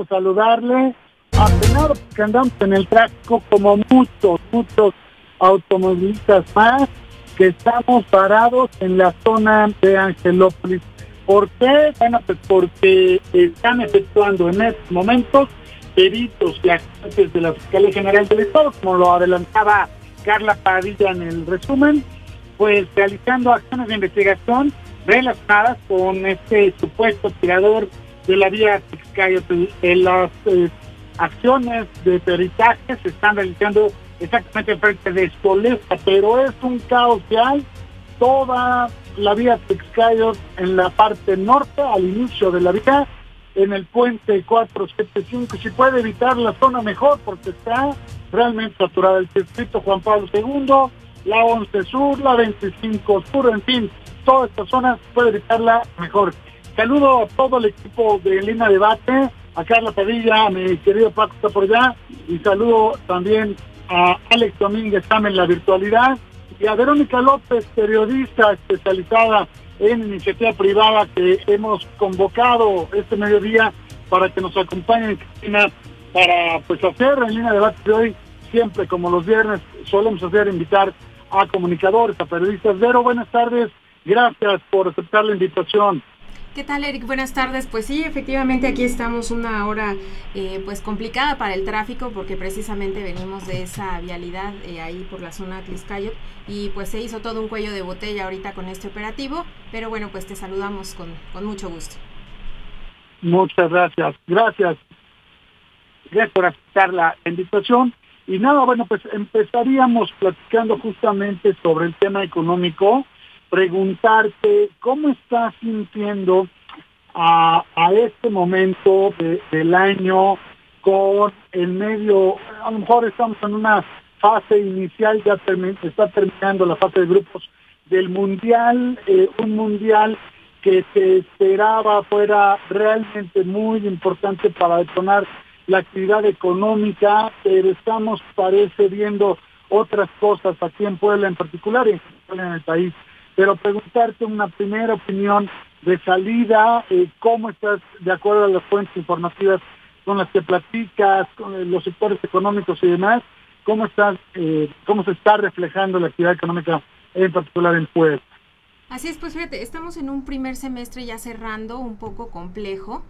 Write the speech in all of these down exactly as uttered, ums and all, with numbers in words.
gusto saludarle. Apenado porque andamos en el tráfico como muchos, muchos automovilistas más que estamos parados en la zona de Angelópolis. ¿Por qué? Bueno, pues porque están efectuando en estos momentos peritos y agentes de la Fiscalía General del Estado, como lo adelantaba Carla Padilla en el resumen, pues realizando acciones de investigación relacionadas con este supuesto tirador de la vía Texcoco. En las eh, acciones de peritaje se están realizando exactamente frente de Espoleta, pero es un caos que hay toda la vía Texcoco en la parte norte, al inicio de la vía, en el puente cuatrocientos setenta y cinco. Si puede evitar la zona mejor, porque está realmente saturada. El circuito Juan Pablo segundo, la once Sur, la veinticinco Sur, en fin, toda esta zona puede evitarla mejor. Saludo a todo el equipo de Línea Debate, a Carla Padilla, a mi querido Paco está por allá, y saludo también a Alex Domínguez, está en la virtualidad, y a Verónica López, periodista especializada en iniciativa privada, que hemos convocado este mediodía para que nos acompañen en Cristina, para pues hacer en Línea Debate de hoy, siempre como los viernes solemos hacer, invitar a comunicadores, a periodistas. Vero, buenas tardes, gracias por aceptar la invitación. ¿Qué tal, Eric? Buenas tardes. Pues sí, efectivamente aquí estamos una hora eh, pues complicada para el tráfico, porque precisamente venimos de esa vialidad eh, ahí por la zona de Tliscayo, y pues se hizo todo un cuello de botella ahorita con este operativo, pero bueno, pues te saludamos con, con mucho gusto. Muchas gracias, gracias. Gracias por aceptar la invitación. Y nada, bueno, pues empezaríamos platicando justamente sobre el tema económico. Preguntarte cómo estás sintiendo a, a este momento de, del año, con el medio, a lo mejor estamos en una fase inicial, ya termi- está terminando la fase de grupos del Mundial, eh, un Mundial que se esperaba fuera realmente muy importante para detonar la actividad económica, pero estamos, parece, viendo otras cosas aquí en Puebla en particular y en el país. Pero preguntarte una primera opinión de salida, eh, cómo estás, de acuerdo a las fuentes informativas con las que platicas, con eh, los sectores económicos y demás, cómo estás, eh, cómo se está reflejando la actividad económica en particular en Puebla. Así es, pues fíjate, estamos en un primer semestre ya cerrando un poco complejo,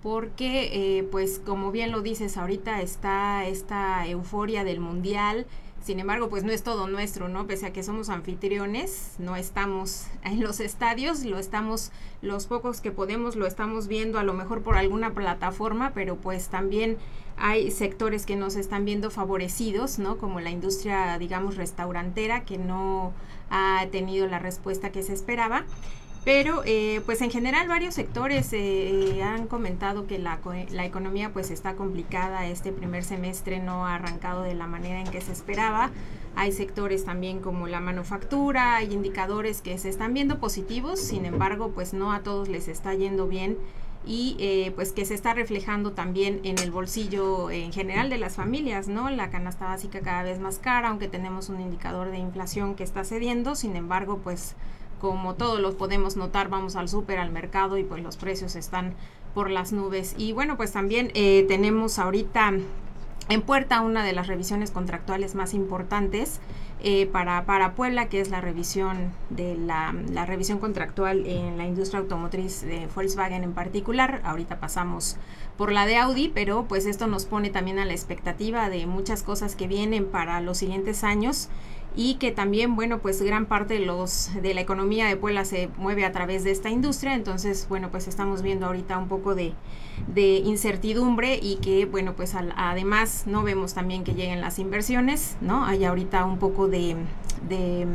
porque eh, pues como bien lo dices, ahorita está esta euforia del mundial. Sin embargo, pues no es todo nuestro, ¿no? Pese a que somos anfitriones, no estamos en los estadios, lo estamos, los pocos que podemos lo estamos viendo a lo mejor por alguna plataforma, pero pues también hay sectores que nos están viendo favorecidos, ¿no? Como la industria, digamos, restaurantera, que no ha tenido la respuesta que se esperaba. Pero eh, pues en general varios sectores eh, han comentado que la, la economía pues está complicada, este primer semestre no ha arrancado de la manera en que se esperaba. Hay sectores también como la manufactura, hay indicadores que se están viendo positivos, sin embargo pues no a todos les está yendo bien, y eh, pues que se está reflejando también en el bolsillo en general de las familias, ¿no? La canasta básica cada vez más cara, aunque tenemos un indicador de inflación que está cediendo, sin embargo pues como todos los podemos notar, vamos al súper, al mercado, y pues los precios están por las nubes. Y bueno, pues también eh, tenemos ahorita en puerta una de las revisiones contractuales más importantes eh, para, para Puebla, que es la revisión de la, la revisión contractual en la industria automotriz de Volkswagen en particular. Ahorita pasamos por la de Audi, pero pues esto nos pone también a la expectativa de muchas cosas que vienen para los siguientes años, y que también, bueno, pues gran parte de los de la economía de Puebla se mueve a través de esta industria. Entonces, bueno, pues estamos viendo ahorita un poco de, de incertidumbre, y que, bueno, pues al, además no vemos también que lleguen las inversiones, ¿no? Hay ahorita un poco de, de,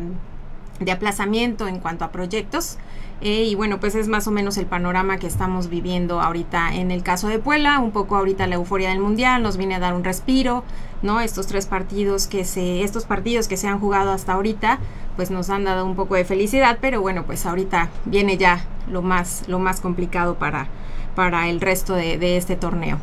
de aplazamiento en cuanto a proyectos. Eh, y bueno, pues es más o menos el panorama que estamos viviendo ahorita en el caso de Puebla. Un poco ahorita la euforia del mundial nos viene a dar un respiro, ¿no? Estos tres partidos que se, estos partidos que se han jugado hasta ahorita, pues nos han dado un poco de felicidad, pero bueno, pues ahorita viene ya lo más, lo más complicado para, para el resto de, de este torneo.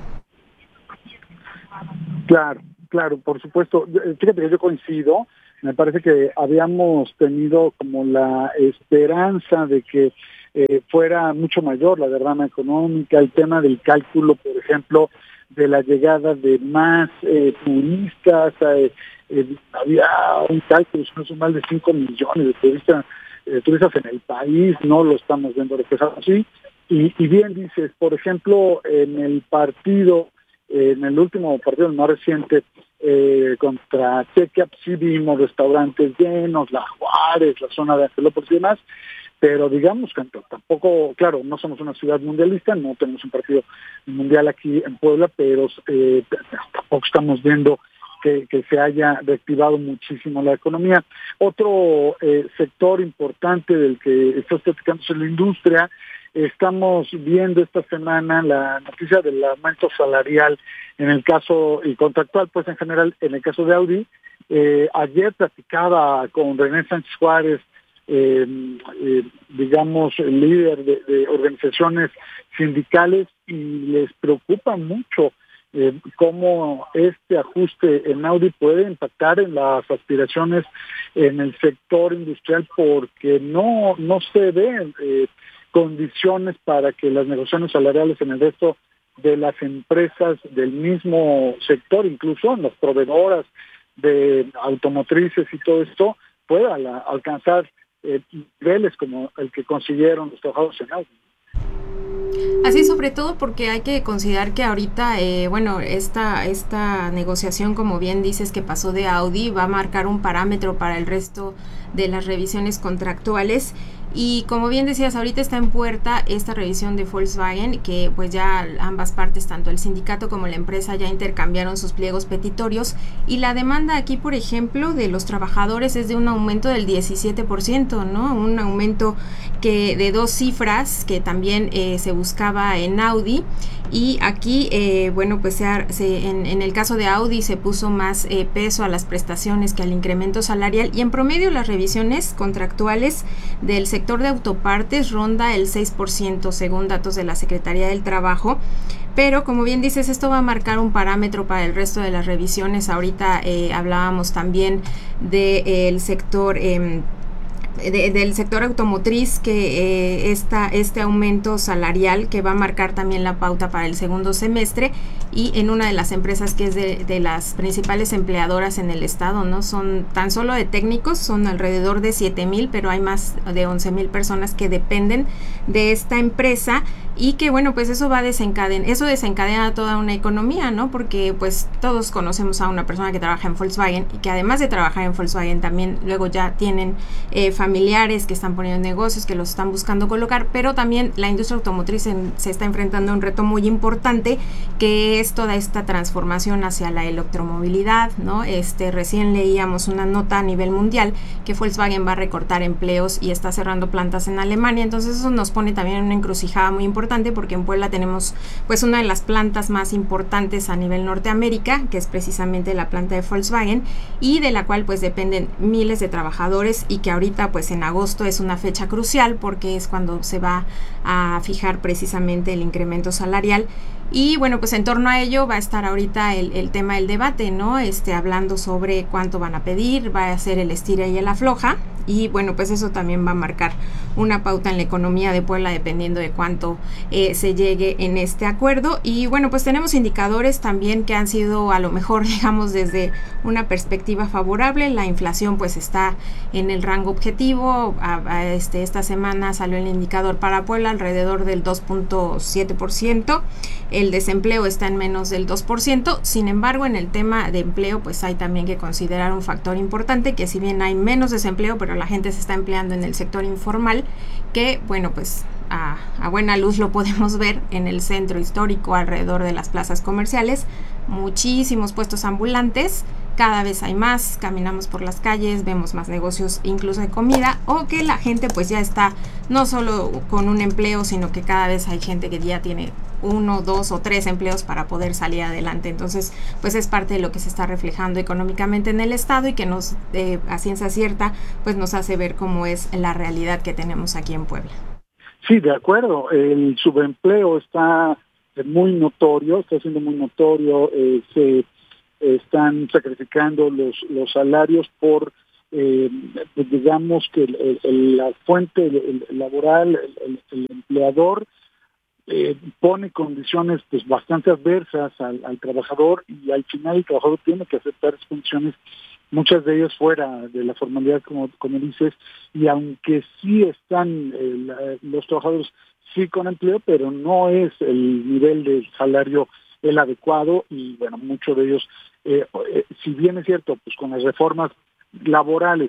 Claro, claro, por supuesto. Fíjate que yo coincido. Me parece que habíamos tenido como la esperanza de que eh, fuera mucho mayor la derrama económica, el tema del cálculo, por ejemplo, de la llegada de más eh, turistas. Eh, eh, había un cálculo, si no son más de cinco millones de turistas, eh, turistas en el país, no lo estamos viendo reflejado así. Y, y bien dices, por ejemplo, en el partido, eh, en el último partido, el más reciente, eh, contra Chequia, sí vimos restaurantes llenos, la Juárez, la zona de Angelópolis y demás, pero digamos que tampoco, claro, no somos una ciudad mundialista, no tenemos un partido mundial aquí en Puebla, pero eh, tampoco estamos viendo que, que se haya reactivado muchísimo la economía. Otro eh, sector importante del que estás platicando es la industria. Estamos viendo esta semana la noticia del aumento salarial en el caso, y contractual, pues en general, en el caso de Audi. Eh, ayer platicaba con René Sánchez Juárez, eh, eh, digamos, el líder de, de organizaciones sindicales, y les preocupa mucho eh, cómo este ajuste en Audi puede impactar en las aspiraciones en el sector industrial, porque no, no se ven eh, condiciones para que las negociaciones salariales en el resto de las empresas del mismo sector, incluso en las proveedoras de automotrices y todo esto, pueda la, alcanzar eh, niveles como el que consiguieron los trabajadores en Audi. Así, sobre todo porque hay que considerar que ahorita, eh, bueno, esta, esta negociación, como bien dices, que pasó de Audi, va a marcar un parámetro para el resto de las revisiones contractuales. Y como bien decías, ahorita está en puerta esta revisión de Volkswagen, que pues ya ambas partes, tanto el sindicato como la empresa, ya intercambiaron sus pliegos petitorios, y la demanda aquí, por ejemplo, de los trabajadores es de un aumento del diecisiete por ciento, ¿no? Un aumento que de dos cifras que también eh, se buscaba en Audi. Y aquí, eh, bueno, pues se, se, en, en el caso de Audi se puso más eh, peso a las prestaciones que al incremento salarial, y en promedio las revisiones contractuales del sector de autopartes ronda el seis por ciento según datos de la Secretaría del Trabajo. Pero como bien dices, esto va a marcar un parámetro para el resto de las revisiones. Ahorita eh, hablábamos también del de, sector eh, De, del sector automotriz, que eh, esta, este aumento salarial que va a marcar también la pauta para el segundo semestre, y en una de las empresas que es de, de las principales empleadoras en el estado, ¿no? Son tan solo de técnicos, son alrededor de siete mil, pero hay más de once mil personas que dependen de esta empresa, y que bueno, pues eso va a desencadenar, eso desencadena toda una economía, ¿no? Porque pues todos conocemos a una persona que trabaja en Volkswagen, y que además de trabajar en Volkswagen también luego ya tienen eh, familiares que están poniendo negocios, que los están buscando colocar, pero también la industria automotriz en, se está enfrentando a un reto muy importante, que es toda esta transformación hacia la electromovilidad, ¿no? Este, recién leíamos una nota a nivel mundial que Volkswagen va a recortar empleos y está cerrando plantas en Alemania. Entonces eso nos pone también en una encrucijada muy importante, porque en Puebla tenemos pues una de las plantas más importantes a nivel Norteamérica, que es precisamente la planta de Volkswagen, y de la cual pues dependen miles de trabajadores, y que ahorita pues en agosto es una fecha crucial, porque es cuando se va a fijar precisamente el incremento salarial. Y bueno, pues en torno a ello va a estar ahorita el, el tema del debate, ¿no? Este, hablando sobre cuánto van a pedir, va a ser el estira y el afloja, y bueno, pues eso también va a marcar una pauta en la economía de Puebla, dependiendo de cuánto eh, se llegue en este acuerdo. Y bueno, pues tenemos indicadores también que han sido a lo mejor, digamos, desde una perspectiva favorable. La inflación pues está en el rango objetivo. A, a este, esta semana salió el indicador para Puebla alrededor del dos punto siete por ciento. El desempleo está en menos del dos por ciento. Sin embargo, en el tema de empleo pues hay también que considerar un factor importante, que si bien hay menos desempleo, pero la gente se está empleando en el sector informal, que bueno, pues a, a buena luz lo podemos ver en el centro histórico, alrededor de las plazas comerciales, muchísimos puestos ambulantes, cada vez hay más, caminamos por las calles, vemos más negocios incluso de comida, o que la gente pues ya está no solo con un empleo, sino que cada vez hay gente que ya tiene uno, dos o tres empleos para poder salir adelante. Entonces pues es parte de lo que se está reflejando económicamente en el estado, y que nos eh, a ciencia cierta pues nos hace ver cómo es la realidad que tenemos aquí en Puebla. Sí, de acuerdo, el subempleo está muy notorio, está siendo muy notorio, eh, se están sacrificando los, los salarios por, eh, pues digamos que el, el, la fuente laboral, el, el, el empleador eh, pone condiciones pues bastante adversas al, al trabajador, y al final el trabajador tiene que aceptar esas condiciones, muchas de ellas fuera de la formalidad, como, como dices, y aunque sí están eh, la, los trabajadores sí con empleo, pero no es el nivel de salario el adecuado, y bueno, muchos de ellos, eh, eh, si bien es cierto, pues con las reformas laborales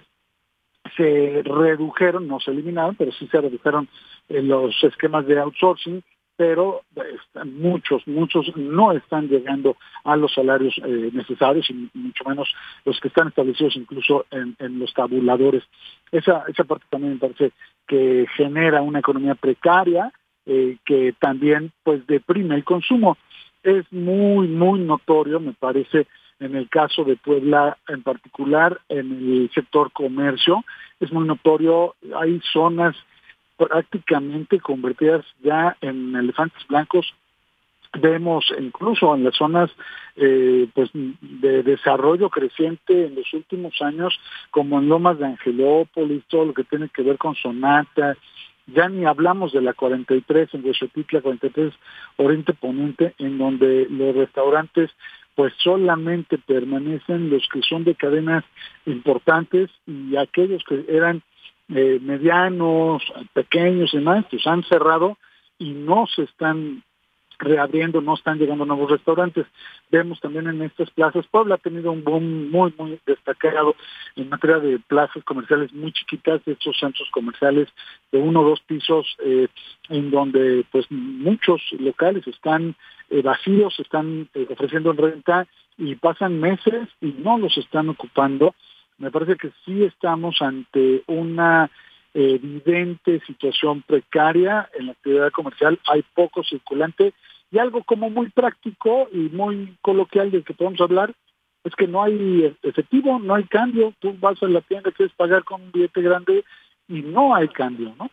se redujeron, no se eliminaron, pero sí se redujeron eh, los esquemas de outsourcing, pero eh, muchos, muchos no están llegando a los salarios eh, necesarios, y mucho menos los que están establecidos incluso en, en los tabuladores. Esa, esa parte también me parece que genera una economía precaria, eh, que también pues deprime el consumo. Es muy, muy notorio, me parece, en el caso de Puebla en particular, en el sector comercio, es muy notorio, hay zonas prácticamente convertidas ya en elefantes blancos. Vemos incluso en las zonas eh, pues de desarrollo creciente en los últimos años, como en Lomas de Angelópolis, todo lo que tiene que ver con Sonata, ya ni hablamos de la cuarenta y tres en Huexotitla, cuarenta y tres Oriente Poniente, en donde los restaurantes pues solamente permanecen los que son de cadenas importantes, y aquellos que eran eh, medianos, pequeños y demás, pues han cerrado y no se están reabriendo, no están llegando nuevos restaurantes. Vemos también en estas plazas, Puebla ha tenido un boom muy, muy destacado en materia de plazas comerciales muy chiquitas, de estos centros comerciales de uno o dos pisos, eh, en donde pues muchos locales están eh, vacíos, están eh, ofreciendo en renta, y pasan meses y no los están ocupando. Me parece que sí estamos ante una evidente situación precaria en la actividad comercial, hay poco circulante, y algo como muy práctico y muy coloquial del que podemos hablar es que no hay efectivo, no hay cambio. Tú vas a la tienda, quieres pagar con un billete grande y no hay cambio, ¿no?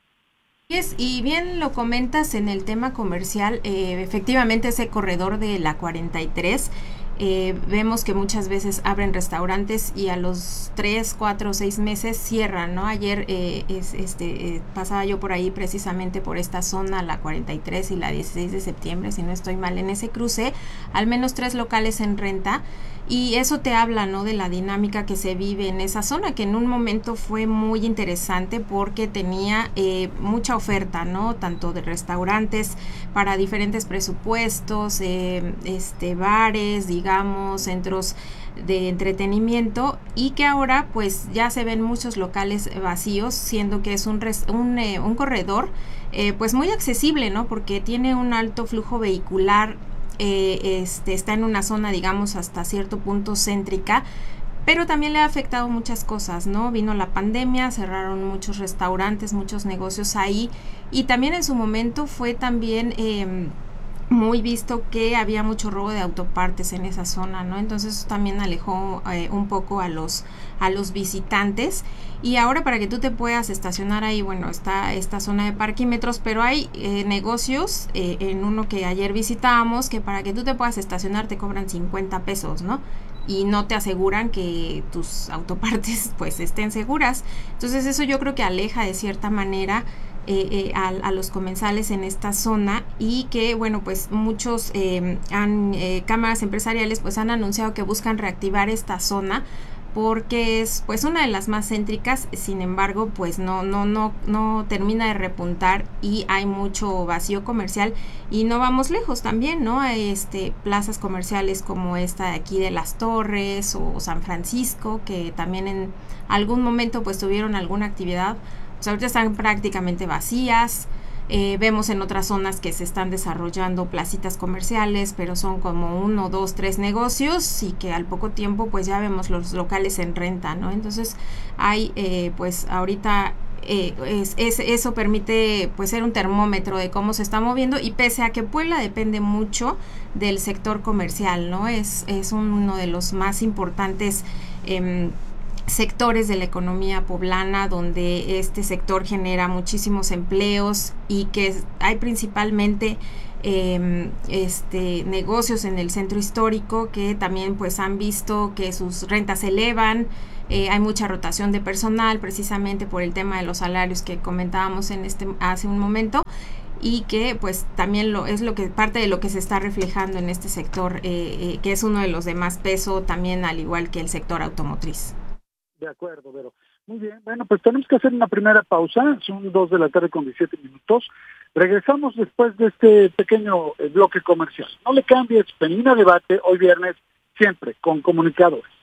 Yes, y bien lo comentas en el tema comercial, eh, efectivamente ese corredor de la cuarenta y tres, eh, vemos que muchas veces abren restaurantes y a los tres, cuatro, seis meses cierran, ¿no? Ayer eh, es, este, eh, pasaba yo por ahí precisamente por esta zona, la cuarenta y tres y la dieciséis de septiembre, si no estoy mal, en ese cruce, al menos tres locales en renta. Y eso te habla, ¿no?, de la dinámica que se vive en esa zona, que en un momento fue muy interesante porque tenía eh, mucha oferta, ¿no?, tanto de restaurantes para diferentes presupuestos, eh, este, bares, digamos, centros de entretenimiento, y que ahora pues ya se ven muchos locales vacíos, siendo que es un, res, un, eh, un corredor eh, pues muy accesible, ¿no?, porque tiene un alto flujo vehicular. Eh, este, está en una zona, digamos, hasta cierto punto céntrica, pero también le ha afectado muchas cosas, ¿no? Vino la pandemia, cerraron muchos restaurantes, muchos negocios ahí, y también en su momento fue también eh, muy visto que había mucho robo de autopartes en esa zona, ¿no? Entonces eso también alejó eh, un poco a los, a los visitantes. Y ahora, para que tú te puedas estacionar ahí, bueno, está esta zona de parquímetros, pero hay eh, negocios, eh, en uno que ayer visitábamos, que para que tú te puedas estacionar te cobran cincuenta pesos, ¿no? Y no te aseguran que tus autopartes pues estén seguras. Entonces eso yo creo que aleja de cierta manera eh, eh, a, a los comensales en esta zona, y que bueno, pues muchos eh, han, eh, cámaras empresariales pues han anunciado que buscan reactivar esta zona, porque es pues una de las más céntricas. Sin embargo, pues no no no no termina de repuntar y hay mucho vacío comercial, y no vamos lejos también, ¿no? Hay este plazas comerciales como esta de aquí de Las Torres o San Francisco, que también en algún momento pues tuvieron alguna actividad, pues ahorita están prácticamente vacías. Eh, vemos en otras zonas que se están desarrollando placitas comerciales, pero son como uno, dos, tres negocios, y que al poco tiempo pues ya vemos los locales en renta, ¿no? Entonces hay eh, pues ahorita eh, es, es, eso permite pues ser un termómetro de cómo se está moviendo, y pese a que Puebla depende mucho del sector comercial, ¿no? Es, es uno de los más importantes eh, sectores de la economía poblana, donde este sector genera muchísimos empleos, y que hay principalmente eh, este negocios en el centro histórico que también pues han visto que sus rentas se elevan. Eh, hay mucha rotación de personal precisamente por el tema de los salarios que comentábamos en este hace un momento. y que pues también lo es lo que parte de lo que se está reflejando en este sector, eh, eh, que es uno de los de más peso también, al igual que el sector automotriz. De acuerdo, Vero. Muy bien, bueno, pues tenemos que hacer una primera pausa, son dos de la tarde con diecisiete minutos. Regresamos después de este pequeño bloque comercial. No le cambies, Penina Debate, hoy viernes, siempre con comunicadores.